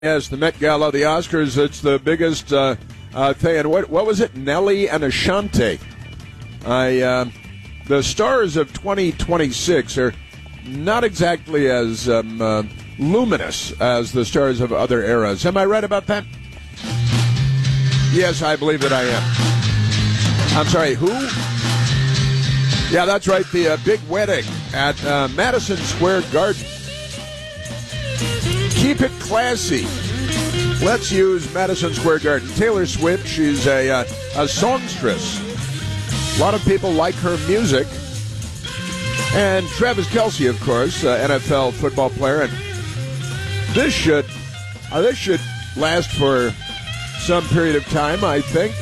Yes, the Met Gala, the Oscars, it's the biggest thing. And what was it? Nelly and Ashanti. The stars of 2026 are not exactly as luminous as the stars of other eras. Am I right about that? Yes, I believe that I am. I'm sorry, who? Yeah, that's right, the big wedding at Madison Square Garden. Keep it classy. Let's use Madison Square Garden. Taylor Swift, she's a songstress. A lot of people like her music. And Travis Kelce, of course, NFL football player. And this should last for some period of time, I think.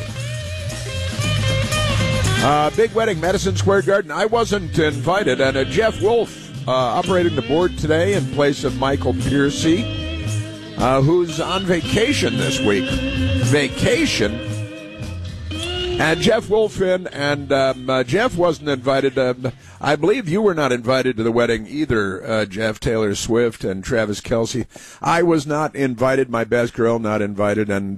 Big wedding, Madison Square Garden. I wasn't invited. And Jeff Wolf operating the board today in place of Michael Piercy, who's on vacation this week. Vacation. And Jeff Wolf in, and Jeff wasn't invited. I believe you were not invited to the wedding either, Jeff. Taylor Swift and Travis Kelce. I was not invited, my best girl not invited, and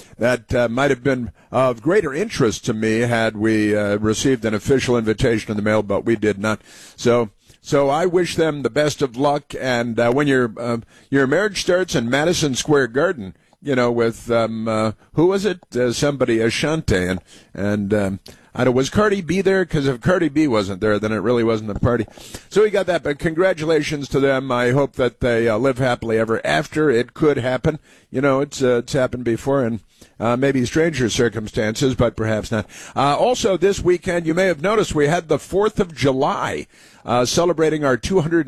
that might have been of greater interest to me had we received an official invitation in the mail, but we did not. So I wish them the best of luck, and when your marriage starts in Madison Square Garden, you know, with who was it? Somebody, Ashanti, and I don't. Was Cardi B there? Because if Cardi B wasn't there, then it really wasn't a party. So we got that. But congratulations to them. I hope that they live happily ever after. It could happen. You know, it's happened before, and maybe stranger circumstances, but perhaps not. Also, this weekend, you may have noticed we had the 4th of July. Celebrating our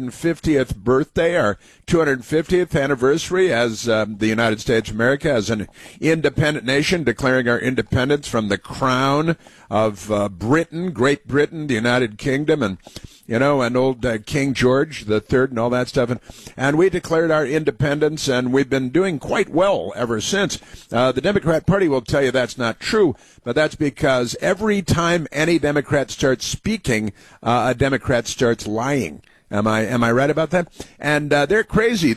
250th birthday, our 250th anniversary as the United States of America, as an independent nation, declaring our independence from the crown of Britain, Great Britain, the United Kingdom, and and old King George the Third and all that stuff. And we declared our independence, and we've been doing quite well ever since. The Democrat Party will tell you that's not true, but that's because every time any Democrat starts speaking, a Democrat starts lying. Am I right about that? And they're crazy.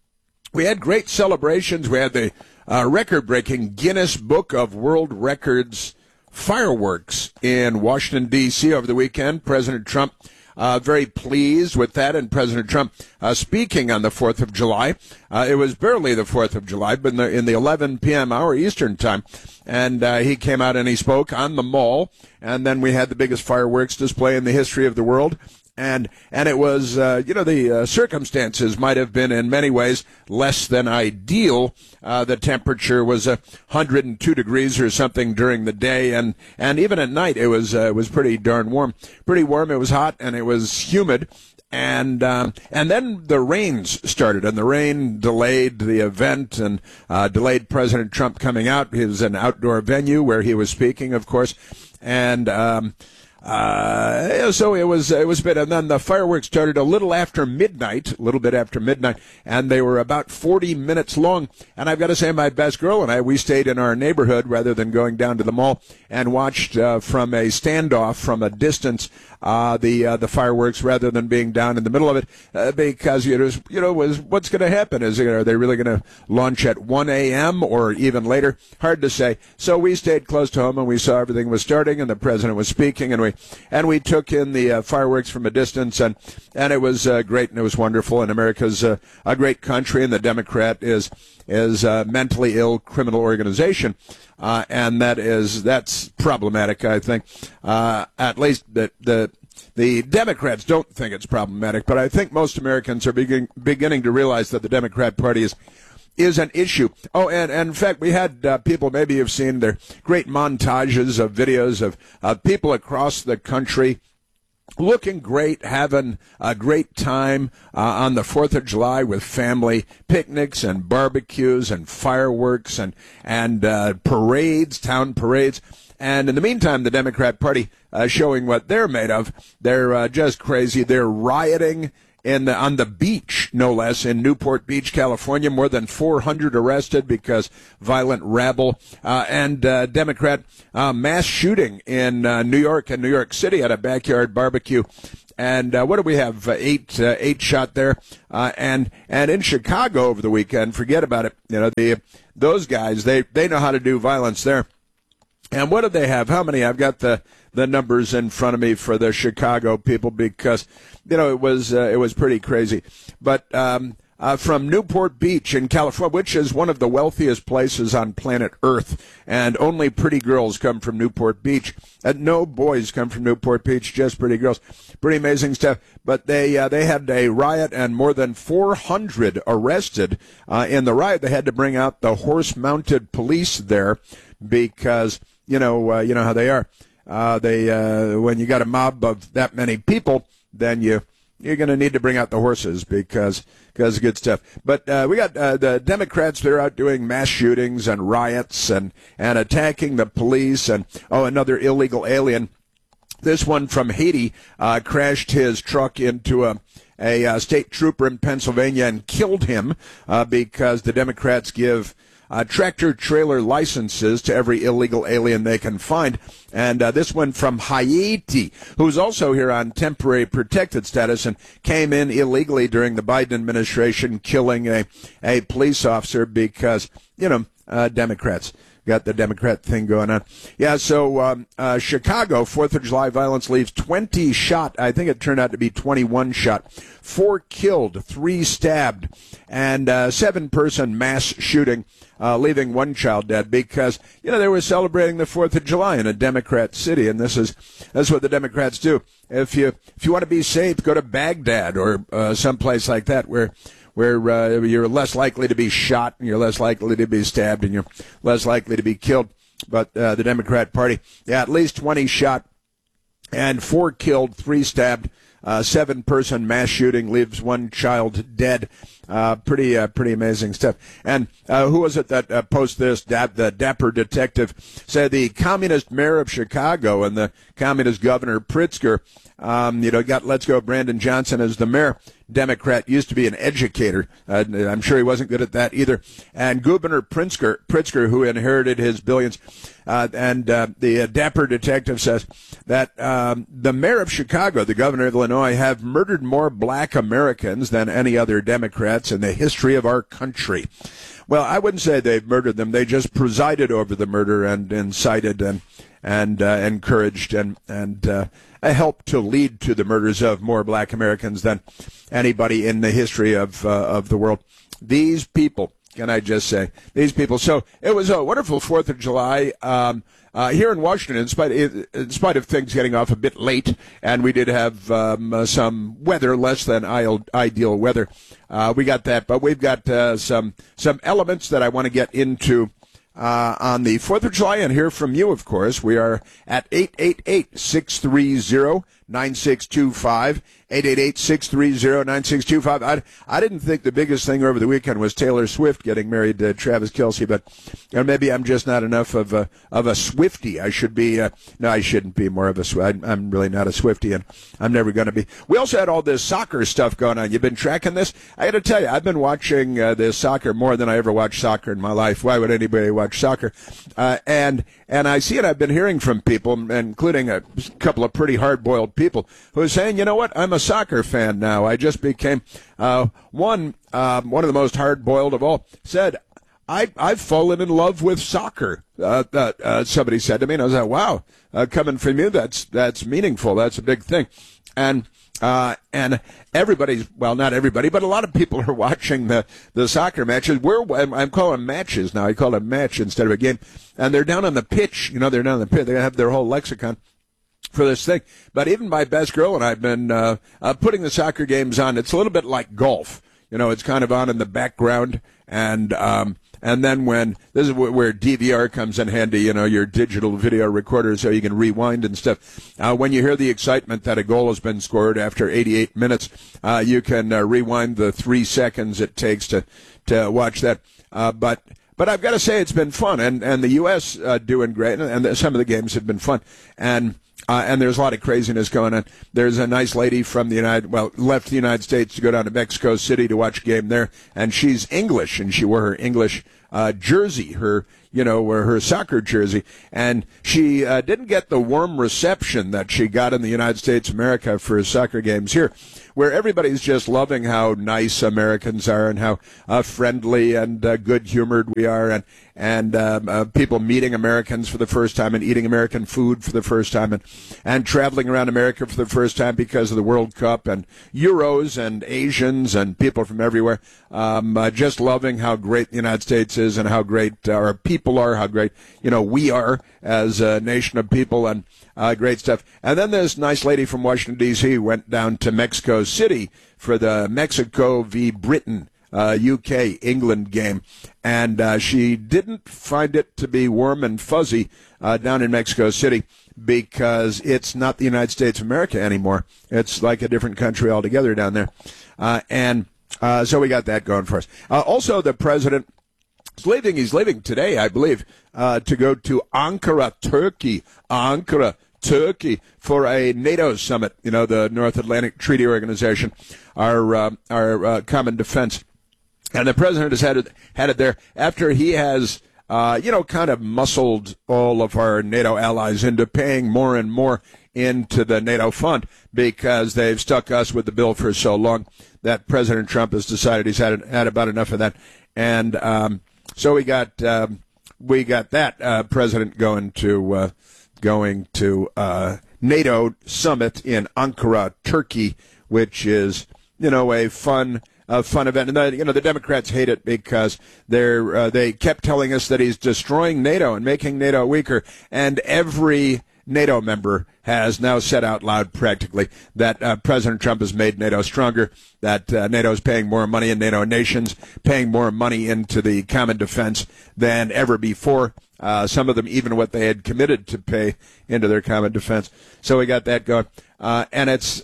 We had great celebrations. We had the record-breaking Guinness Book of World Records fireworks in Washington, D.C. over the weekend. President Trump very pleased with that, and President Trump speaking on the 4th of July. It was barely the 4th of July, but in the 11 p.m. hour Eastern time, and he came out and he spoke on the Mall, and then we had the biggest fireworks display in the history of the world. And it was, the circumstances might have been in many ways less than ideal. The temperature was 102 degrees or something during the day, and even at night it was pretty darn warm. Pretty warm. It was hot and it was humid. And then the rains started, and the rain delayed the event and delayed President Trump coming out. It was an outdoor venue where he was speaking, of course, and so it was a bit, and then the fireworks started a little bit after midnight, and they were about 40 minutes long. And I've got to say, my best girl and I, we stayed in our neighborhood rather than going down to the mall, and watched from a standoff from a distance the fireworks rather than being down in the middle of it, because was what's going to happen? Are they really going to launch at 1 a.m. or even later? Hard to say. So we stayed close to home, and we saw everything was starting, and the president was speaking, and we took in the fireworks from a distance, and it was great, and it was wonderful. And America's a great country, and the Democrat is a mentally ill criminal organization, and that's problematic. I think at least the Democrats don't think it's problematic, but I think most Americans are beginning to realize that the Democrat Party is an issue. Oh, and in fact, we had people, maybe you've seen their great montages of videos of people across the country looking great, having a great time on the 4th of July with family picnics and barbecues and fireworks and parades, town parades. And in the meantime, the Democrat Party showing what they're made of. They're just crazy. They're rioting on the beach, no less, in Newport Beach, California. More than 400 arrested because violent rabble. And Democrat mass shooting in New York and New York City at a backyard barbecue. And what do we have? Eight shot there. And in Chicago over the weekend, forget about it. You know, those guys, they know how to do violence there. And what do they have? How many? I've got the numbers in front of me for the Chicago people because, you know, it was pretty crazy. But from Newport Beach in California, which is one of the wealthiest places on planet Earth, and only pretty girls come from Newport Beach. No boys come from Newport Beach, just pretty girls. Pretty amazing stuff. But they had a riot and more than 400 arrested in the riot. They had to bring out the horse-mounted police there because you know how they are. When you got a mob of that many people, then you're going to need to bring out the horses because of good stuff. But we got the Democrats. They're out doing mass shootings and riots and attacking the police. And another illegal alien. This one from Haiti crashed his truck into a state trooper in Pennsylvania and killed him because the Democrats give tractor-trailer licenses to every illegal alien they can find. And this one from Haiti, who's also here on temporary protected status and came in illegally during the Biden administration, killing a police officer because, Democrats. Got the Democrat thing going on. Yeah, so Chicago, 4th of July violence leaves 20 shot. I think it turned out to be 21 shot. 4 killed, 3 stabbed, and 7-person mass shooting, leaving 1 child dead because, they were celebrating the 4th of July in a Democrat city, and that's what the Democrats do. If you want to be safe, go to Baghdad or someplace like that where you're less likely to be shot and you're less likely to be stabbed and you're less likely to be killed. But the Democrat Party, at least 20 shot and 4 killed, 3 stabbed, 7-person mass shooting leaves 1 child dead. Pretty amazing stuff. And who was it that posted this? The Dapper Detective said the communist mayor of Chicago and the communist governor Pritzker, got Let's Go Brandon Johnson as the mayor. Democrat, used to be an educator. I'm sure he wasn't good at that either. And Governor Pritzker, who inherited his billions. The Dapper Detective says that the mayor of Chicago, the governor of Illinois, have murdered more black Americans than any other Democrats in the history of our country. Well, I wouldn't say they've murdered them. They just presided over the murder and incited and encouraged and helped to lead to the murders of more black Americans than anybody in the history of the world. These people, can I just say, these people. So it was a wonderful 4th of July here in Washington, in spite of things getting off a bit late, and we did have some weather, less than ideal weather. We got that, but we've got some elements that I want to get into on the 4th of July and hear from you, of course. We are at 888-630-9625, 888-630-9625. I didn't think the biggest thing over the weekend was Taylor Swift getting married to Travis Kelce, but maybe I'm just not enough of a Swiftie. I should be, no, I shouldn't be more of a Swiftie. I'm really not a Swiftie, and I'm never going to be. We also had all this soccer stuff going on. You've been tracking this? I got to tell you, I've been watching this soccer more than I ever watched soccer in my life. Why would anybody watch soccer? And I see it. I've been hearing from people, including a couple of pretty hard-boiled people, who are saying, you know what, I'm a soccer fan now. I just became one of the most hard-boiled of all said, I've fallen in love with soccer. Somebody said to me, and I was like, wow, coming from you, that's meaningful. That's a big thing. And everybody's, well, not everybody, but a lot of people are watching the soccer matches. I'm calling them matches now. I call it a match instead of a game. And they're down on the pitch. They're down on the pitch. They have their whole lexicon for this thing. But even my best girl and I have been putting the soccer games on. It's a little bit like golf. It's kind of on in the background. And then this is where DVR comes in handy, your digital video recorder, so you can rewind and stuff. When you hear the excitement that a goal has been scored after 88 minutes, you can rewind the 3 seconds it takes to watch that. But I've got to say it's been fun, and the U.S. doing great, and some of the games have been fun. And And there's a lot of craziness going on. There's a nice lady from left the United States to go down to Mexico City to watch a game there, and she's English, and she wore her English jersey, her soccer jersey, and she didn't get the warm reception that she got in the United States of America for soccer games here, where everybody's just loving how nice Americans are and how friendly and good-humored we are, and people meeting Americans for the first time and eating American food for the first time and traveling around America for the first time because of the World Cup and Euros and Asians and people from everywhere. Just loving how great the United States is and how great our people are, how great, we are as a nation of people, and great stuff. And then this nice lady from Washington, D.C. went down to Mexico City for the Mexico v. Britain UK England game, and she didn't find it to be warm and fuzzy down in Mexico City because it's not the United States of America anymore. It's like a different country altogether down there. So we got that going for us. Also, the president is leaving. He's leaving today, I believe, to go to Ankara, Turkey, for a NATO summit, the North Atlantic Treaty Organization, our common defense. And the president has had it there after he has, kind of muscled all of our NATO allies into paying more and more into the NATO fund because they've stuck us with the bill for so long that President Trump has decided he's had about enough of that. And so we got that president going to NATO summit in Ankara, Turkey, which is a fun event. And the Democrats hate it because they kept telling us that he's destroying NATO and making NATO weaker, and every NATO member has now said out loud practically that President Trump has made NATO stronger, that NATO is paying more money and NATO nations paying more money into the common defense than ever before. Some of them even what they had committed to pay into their common defense. So we got that going, and it's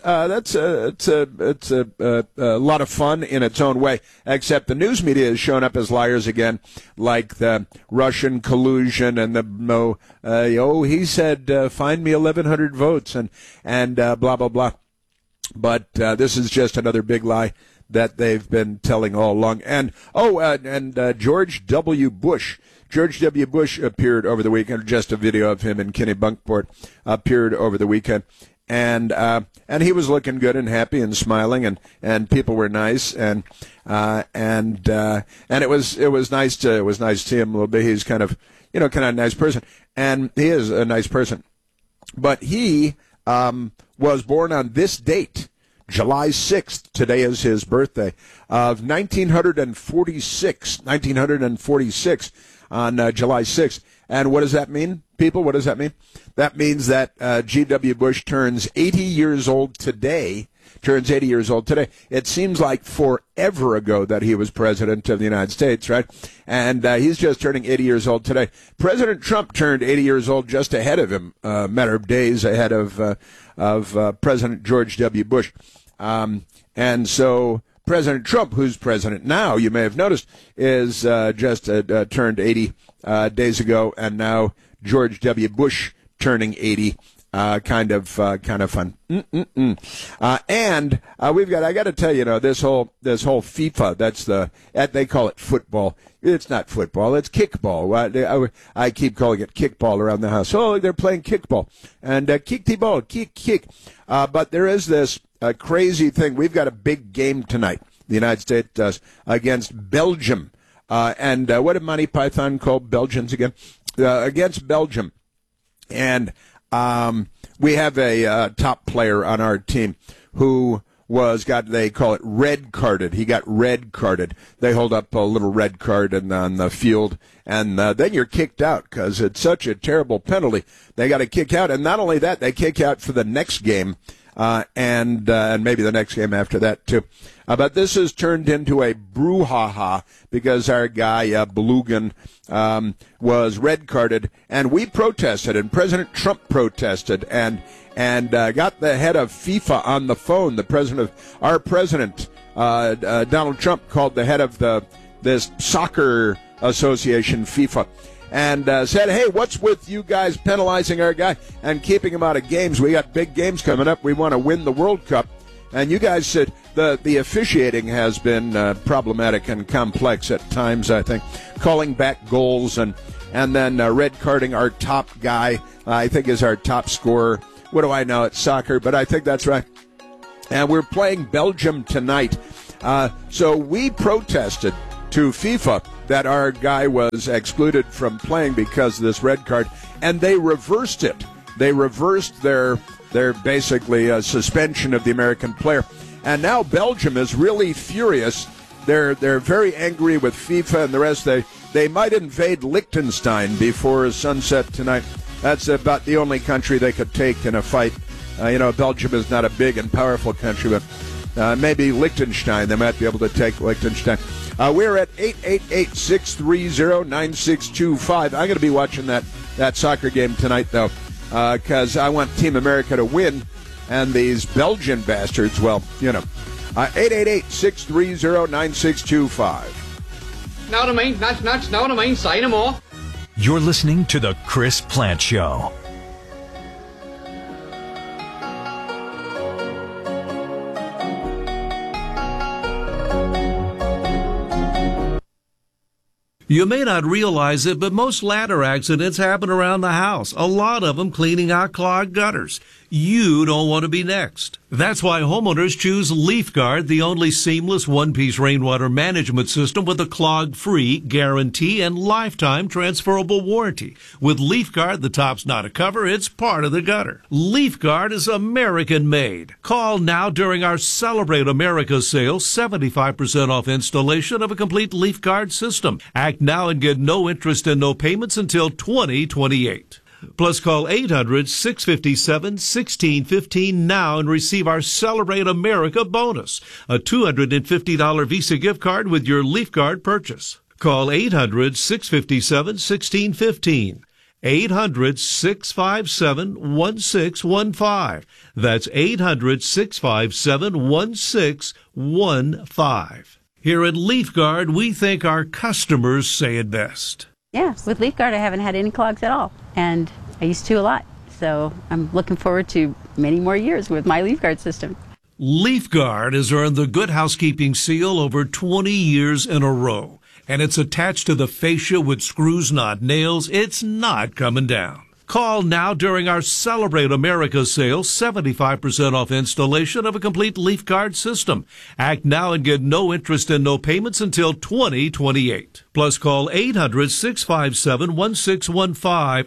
a lot of fun in its own way. Except the news media has shown up as liars again, like the Russian collusion and he said find me 1,100 votes and blah blah blah. But this is just another big lie that they've been telling all along. And George W. Bush. George W. Bush appeared over the weekend. Just a video of him in Kennebunkport appeared over the weekend, and he was looking good and happy and smiling, and people were nice, and it was nice to see him a little bit. He's kind of a nice person, and he is a nice person, but he was born on this date. July 6th, today is his birthday, of 1946 on July 6th. And what does that mean, people? What does that mean? That means that G.W. Bush turns 80 years old today. It seems like forever ago that he was president of the United States, right? And he's just turning 80 years old today. President Trump turned 80 years old just ahead of him, a matter of days ahead of President George W. Bush. And so President Trump, who's president now, you may have noticed, is just turned 80 days ago, and now George W. Bush turning 80. Kind of fun. And we've got, I got to tell you, this whole FIFA, they call it football. It's not football, it's kickball. I keep calling it kickball around the house. Oh, they're playing kickball. And kick the ball, kick. But there is this crazy thing. We've got a big game tonight, the United States does, against Belgium. And what did Monty Python call Belgians again? Against Belgium. And we have a top player on our team who they call it red carded. He got red carded. They hold up a little red card on the field, and then you're kicked out because it's such a terrible penalty. They got to kick out, and not only that, they kick out for the next game, and maybe the next game after that too. But this has turned into a brouhaha because our guy, Belugan, was red carded, and we protested, and President Trump protested, and got the head of FIFA on the phone. Our president, Donald Trump, called the head of this soccer Association, FIFA, and said, hey, what's with you guys penalizing our guy and keeping him out of games? We got big games coming up. We want to win the World Cup. And you guys said the officiating has been problematic and complex at times, I think, calling back goals and then red carding our top guy, I think is our top scorer. What do I know? It's soccer, but I think that's right. And we're playing Belgium tonight. So we protested to FIFA that our guy was excluded from playing because of this red card, and they reversed it. They reversed their basically suspension of the American player. And now Belgium is really furious. They're very angry with FIFA and the rest. They might invade Liechtenstein before sunset tonight. That's about the only country they could take in a fight. Belgium is not a big and powerful country, but maybe Liechtenstein, they might be able to take Liechtenstein. We're at 888-630-9625. I'm going to be watching that soccer game tonight, though, because I want Team America to win, and these Belgian bastards, 888-630-9625. Know what I mean? Know what I mean? Say no more. You're listening to The Chris Plant Show. You may not realize it, but most ladder accidents happen around the house. A lot of them cleaning out clogged gutters. You don't want to be next. That's why homeowners choose LeafGuard, the only seamless one-piece rainwater management system with a clog-free guarantee and lifetime transferable warranty. With LeafGuard, the top's not a cover, it's part of the gutter. LeafGuard is American-made. Call now during our Celebrate America sale, 75% off installation of a complete LeafGuard system. Act now and get no interest and no payments until 2028. Plus, call 800-657-1615 now and receive our Celebrate America bonus, a $250 Visa gift card with your LeafGuard purchase. Call 800-657-1615. 800-657-1615. That's 800-657-1615. Here at LeafGuard, we think our customers say it best. Yeah, with LeafGuard, I haven't had any clogs at all, and I used to a lot. So I'm looking forward to many more years with my LeafGuard system. LeafGuard has earned the Good Housekeeping seal over 20 years in a row, and it's attached to the fascia with screws, not nails. It's not coming down. Call now during our Celebrate America sale, 75% off installation of a complete LeafGuard system. Act now and get no interest and no payments until 2028. Plus, call 800-657-1615,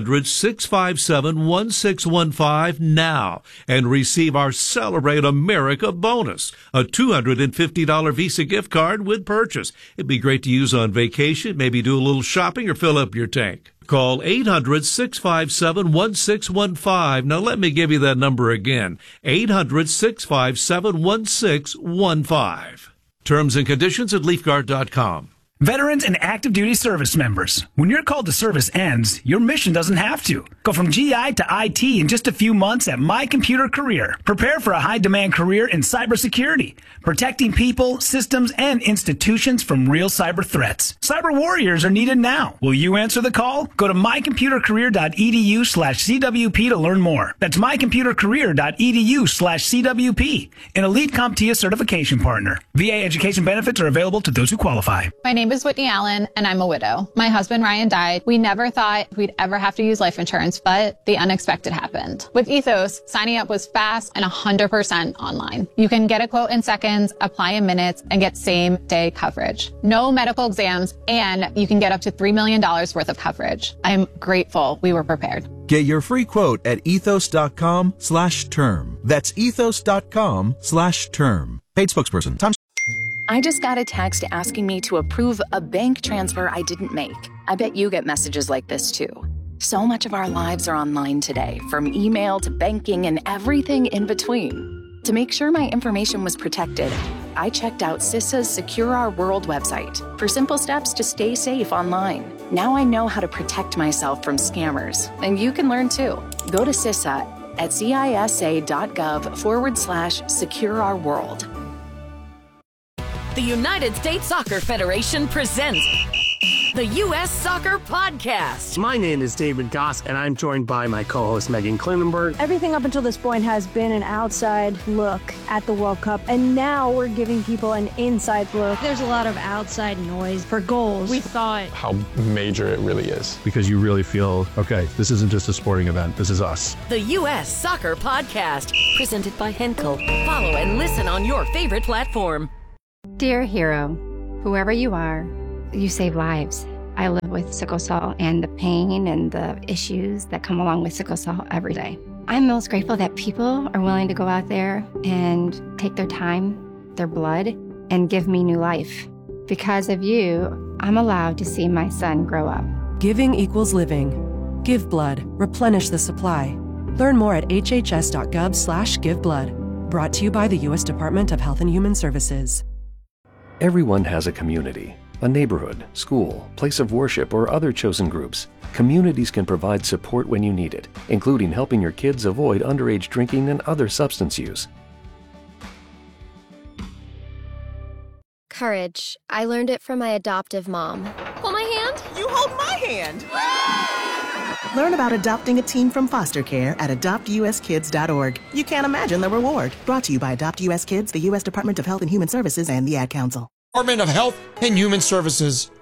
800-657-1615 now, and receive our Celebrate America bonus, a $250 Visa gift card with purchase. It'd be great to use on vacation, maybe do a little shopping or fill up your tank. Call 800-657-1615. Now let me give you that number again. 800-657-1615. Terms and conditions at LeafGuard.com. Veterans and active duty service members, when your call to service ends, your mission doesn't have to. Go from GI to IT in just a few months at My Computer Career. Prepare for a high-demand career in cybersecurity, protecting people, systems, and institutions from real cyber threats. Cyber warriors are needed now. Will you answer the call? Go to mycomputercareer.edu/CWP to learn more. That's mycomputercareer.edu/CWP, an elite CompTIA certification partner. VA education benefits are available to those who qualify. My name is Whitney Allen, and I'm a widow. My husband, Ryan, died. We never thought we'd ever have to use life insurance, but the unexpected happened. With Ethos, signing up was fast and 100% online. You can get a quote in seconds, apply in minutes, and get same-day coverage. No medical exams, and you can get up to $3 million worth of coverage. I'm grateful we were prepared. Get your free quote at ethos.com/term. That's ethos.com/term. Paid spokesperson. I just got a text asking me to approve a bank transfer I didn't make. I bet you get messages like this too. So much of our lives are online today, from email to banking and everything in between. To make sure my information was protected, I checked out CISA's Secure Our World website for simple steps to stay safe online. Now I know how to protect myself from scammers, and you can learn too. Go to CISA at cisa.gov/Secure Our World. The United States Soccer Federation presents the U.S. Soccer Podcast. My name is David Goss, and I'm joined by my co-host Megan Klinenberg. Everything up until this point has been an outside look at the World Cup, and now we're giving people an inside look. There's a lot of outside noise for goals. We thought how major it really is. Because you really feel, okay, this isn't just a sporting event, this is us. The U.S. Soccer Podcast, presented by Henkel. Follow and listen on your favorite platform. Dear hero, whoever you are, you save lives. I live with sickle cell and the pain and the issues that come along with sickle cell every day. I'm most grateful that people are willing to go out there and take their time, their blood, and give me new life. Because of you, I'm allowed to see my son grow up. Giving equals living. Give blood. Replenish the supply. Learn more at hhs.gov/giveblood. Brought to you by the U.S. Department of Health and Human Services. Everyone has a community, a neighborhood, school, place of worship, or other chosen groups. Communities can provide support when you need it, including helping your kids avoid underage drinking and other substance use. Courage. I learned it from my adoptive mom. Hold my hand. You hold my hand. Learn about adopting a teen from foster care at adoptuskids.org. You can't imagine the reward. Brought to you by Adopt US Kids, the U.S. Department of Health and Human Services, and the Ad Council. Department of Health and Human Services.